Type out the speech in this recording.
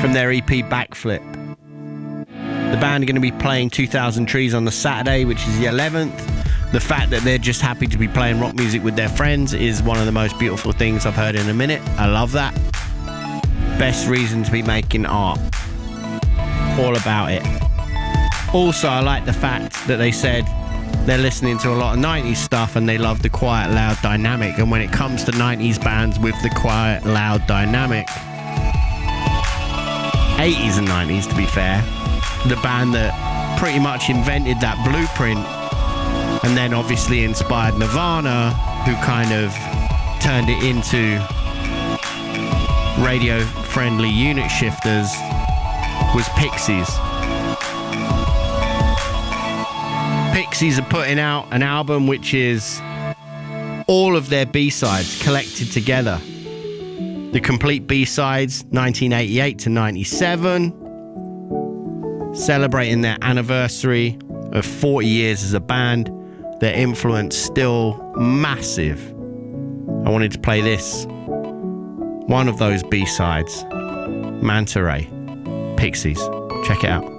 from their EP Backflip. The band are going to be playing 2000 Trees on the Saturday, which is the 11th. The fact that they're just happy to be playing rock music with their friends is one of the most beautiful things I've heard in a minute. I love that. Best reason to be making art. All about it. Also, I like the fact that they said they're listening to a lot of 90s stuff and they love the quiet, loud dynamic. And when it comes to 90s bands with the quiet, loud dynamic, 80s and 90s to be fair, the band that pretty much invented that blueprint and then obviously inspired Nirvana, who kind of turned it into radio-friendly unit shifters, was Pixies. Pixies are putting out an album which is all of their B-sides collected together. The complete B-sides, 1988 to 97, celebrating their anniversary of 40 years as a band. Their influence still massive. I wanted to play this, one of those B-sides, Manta Ray, Pixies. Check it out.